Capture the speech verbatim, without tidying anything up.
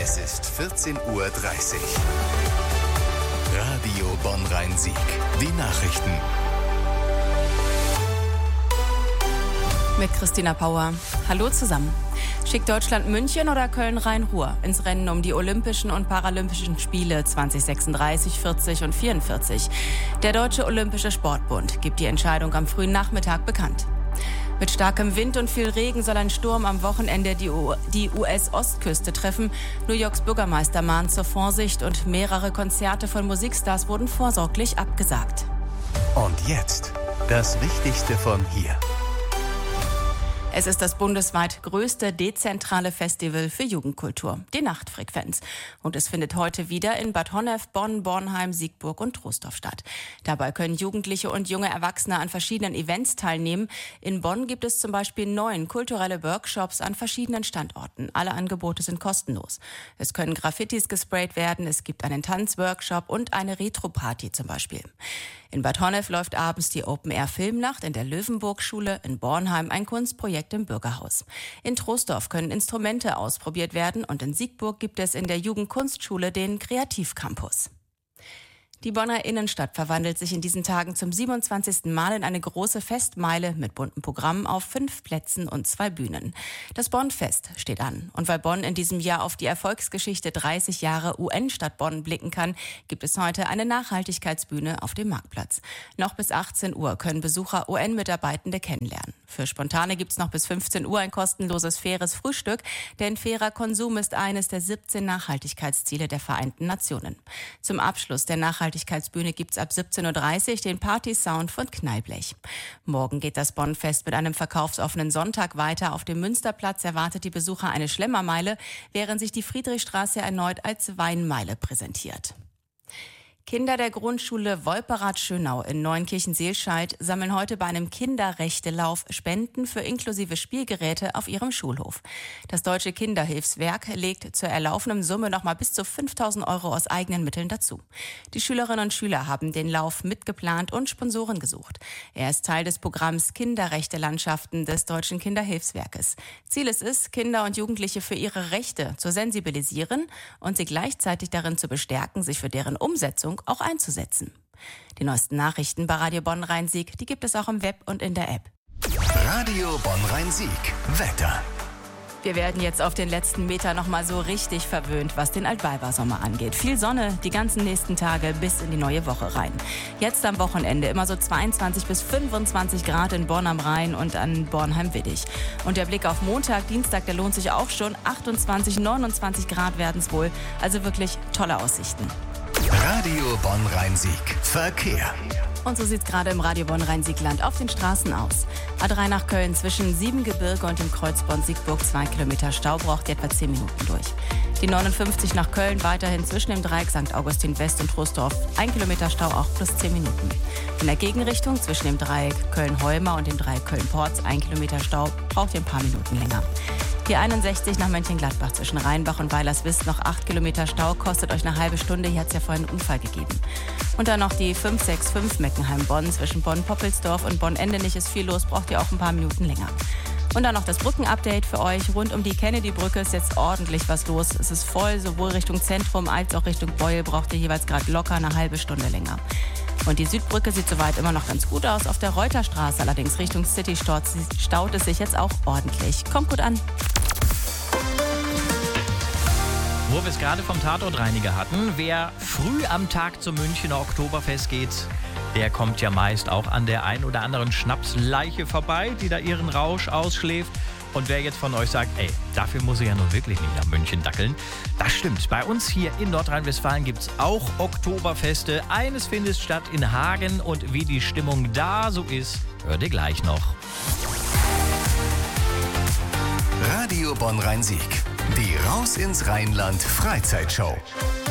Es ist vierzehn Uhr dreißig. Radio Bonn-Rhein-Sieg. Die Nachrichten. Mit Christina Pauer. Hallo zusammen. Schickt Deutschland München oder Köln-Rhein-Ruhr ins Rennen um die Olympischen und Paralympischen Spiele zwanzig sechsunddreißig, vierzig und vierundvierzig? Der Deutsche Olympische Sportbund gibt die Entscheidung am frühen Nachmittag bekannt. Mit starkem Wind und viel Regen soll ein Sturm am Wochenende die, U- die U S-Ostküste treffen. New Yorks Bürgermeister mahnt zur Vorsicht und mehrere Konzerte von Musikstars wurden vorsorglich abgesagt. Und jetzt das Wichtigste von hier. Es ist das bundesweit größte dezentrale Festival für Jugendkultur, die Nachtfrequenz. Und es findet heute wieder in Bad Honnef, Bonn, Bornheim, Siegburg und Troisdorf statt. Dabei können Jugendliche und junge Erwachsene an verschiedenen Events teilnehmen. In Bonn gibt es zum Beispiel neun kulturelle Workshops an verschiedenen Standorten. Alle Angebote sind kostenlos. Es können Graffitis gesprayt werden, es gibt einen Tanzworkshop und eine Retro-Party zum Beispiel. In Bad Honnef läuft abends die Open-Air-Filmnacht, in der Löwenburg-Schule, in Bornheim ein Kunstprojekt im Bürgerhaus. In Troisdorf können Instrumente ausprobiert werden und in Siegburg gibt es in der Jugendkunstschule den Kreativcampus. Die Bonner Innenstadt verwandelt sich in diesen Tagen zum siebenundzwanzigsten Mal in eine große Festmeile mit bunten Programmen auf fünf Plätzen und zwei Bühnen. Das Bonn-Fest steht an. Und weil Bonn in diesem Jahr auf die Erfolgsgeschichte dreißig Jahre U N-Stadt Bonn blicken kann, gibt es heute eine Nachhaltigkeitsbühne auf dem Marktplatz. Noch bis achtzehn Uhr können Besucher U N-Mitarbeitende kennenlernen. Für Spontane gibt es noch bis fünfzehn Uhr ein kostenloses faires Frühstück, denn fairer Konsum ist eines der siebzehn Nachhaltigkeitsziele der Vereinten Nationen. Zum Abschluss der Nachhaltigkeitsbühne gibt es ab siebzehn Uhr dreißig den Party-Sound von Knallblech. Morgen geht das Bonn-Fest mit einem verkaufsoffenen Sonntag weiter. Auf dem Münsterplatz erwartet die Besucher eine Schlemmermeile, während sich die Friedrichstraße erneut als Weinmeile präsentiert. Kinder der Grundschule Wolperath-Schönau in Neunkirchen-Seelscheid sammeln heute bei einem Kinderrechtelauf Spenden für inklusive Spielgeräte auf ihrem Schulhof. Das Deutsche Kinderhilfswerk legt zur erlaufenden Summe noch mal bis zu fünftausend Euro aus eigenen Mitteln dazu. Die Schülerinnen und Schüler haben den Lauf mitgeplant und Sponsoren gesucht. Er ist Teil des Programms Kinderrechte-Landschaften des Deutschen Kinderhilfswerkes. Ziel ist es, Kinder und Jugendliche für ihre Rechte zu sensibilisieren und sie gleichzeitig darin zu bestärken, sich für deren Umsetzung auch einzusetzen. Die neuesten Nachrichten bei Radio Bonn-Rhein-Sieg, die gibt es auch im Web und in der App. Radio Bonn-Rhein-Sieg. Wetter. Wir werden jetzt auf den letzten Meter noch mal so richtig verwöhnt, was den Altweibersommer angeht. Viel Sonne die ganzen nächsten Tage bis in die neue Woche rein. Jetzt am Wochenende immer so zweiundzwanzig bis fünfundzwanzig Grad in Bonn am Rhein und an Bornheim-Widdig. Und der Blick auf Montag, Dienstag, der lohnt sich auch schon. achtundzwanzig, neunundzwanzig Grad werden es wohl. Also wirklich tolle Aussichten. Radio Bonn-Rhein-Sieg. Verkehr. Und so sieht es gerade im Radio Bonn-Rhein-Sieg-Land auf den Straßen aus. A drei nach Köln zwischen Siebengebirge und dem Kreuz Bonn-Siegburg zwei Kilometer Stau, braucht ihr etwa zehn Minuten durch. Die neunundfünfzig nach Köln weiterhin zwischen dem Dreieck Sankt Augustin West und Troisdorf ein Kilometer Stau, auch plus zehn Minuten. In der Gegenrichtung zwischen dem Dreieck Köln-Holmer und dem Dreieck Köln-Porz ein Kilometer Stau, braucht ihr ein paar Minuten länger. Die einundsechzig nach Mönchengladbach zwischen Rheinbach und Weilerswist noch acht Kilometer Stau, kostet euch eine halbe Stunde. Hier hat es ja vorhin einen Unfall gegeben. Und dann noch die fünf sechs fünf Meckenheim-Bonn zwischen Bonn-Poppelsdorf und Bonn-Endenich ist viel los, braucht ihr auch ein paar Minuten länger. Und dann noch das Brückenupdate für euch. Rund um die Kennedy-Brücke ist jetzt ordentlich was los. Es ist voll, sowohl Richtung Zentrum als auch Richtung Beul braucht ihr jeweils gerade locker eine halbe Stunde länger. Und die Südbrücke sieht soweit immer noch ganz gut aus. Auf der Reuterstraße allerdings Richtung City staut es sich jetzt auch ordentlich. Kommt gut an. Wo wir es gerade vom Tatortreiniger hatten, wer früh am Tag zum Münchner Oktoberfest geht, der kommt ja meist auch an der ein oder anderen Schnapsleiche vorbei, die da ihren Rausch ausschläft. Und wer jetzt von euch sagt, ey, dafür muss ich ja nun wirklich nicht nach München dackeln, das stimmt. Bei uns hier in Nordrhein-Westfalen gibt es auch Oktoberfeste. Eines findet statt in Hagen und wie die Stimmung da so ist, hört ihr gleich noch. Radio Bonn-Rhein-Sieg. Die Raus ins Rheinland Freizeitshow.